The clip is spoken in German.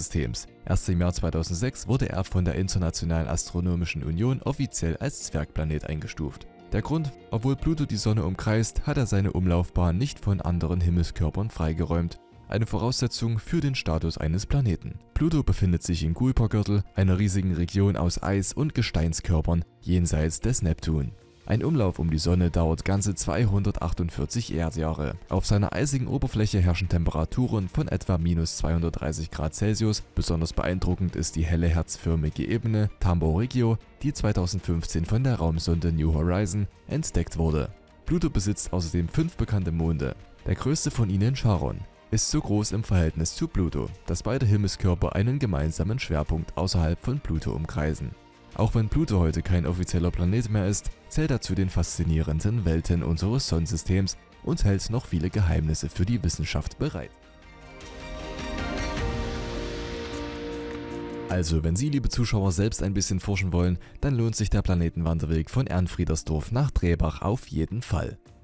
Sonnensystems. Erst im Jahr 2006 wurde er von der Internationalen Astronomischen Union offiziell als Zwergplanet eingestuft. Der Grund: Obwohl Pluto die Sonne umkreist, hat er seine Umlaufbahn nicht von anderen Himmelskörpern freigeräumt. Eine Voraussetzung für den Status eines Planeten. Pluto befindet sich im Kuipergürtel, einer riesigen Region aus Eis- und Gesteinskörpern jenseits des Neptun. Ein Umlauf um die Sonne dauert ganze 248 Erdjahre. Auf seiner eisigen Oberfläche herrschen Temperaturen von etwa -230 Grad Celsius. Besonders beeindruckend ist die helle herzförmige Ebene Tambo Regio, die 2015 von der Raumsonde New Horizon entdeckt wurde. Pluto besitzt außerdem 5 bekannte Monde. Der größte von ihnen, Charon, ist so groß im Verhältnis zu Pluto, dass beide Himmelskörper einen gemeinsamen Schwerpunkt außerhalb von Pluto umkreisen. Auch wenn Pluto heute kein offizieller Planet mehr ist, zählt er zu den faszinierenden Welten unseres Sonnensystems und hält noch viele Geheimnisse für die Wissenschaft bereit. Also, wenn Sie, liebe Zuschauer, selbst ein bisschen forschen wollen, dann lohnt sich der Planetenwanderweg von Ehrenfriedersdorf nach Drehbach auf jeden Fall.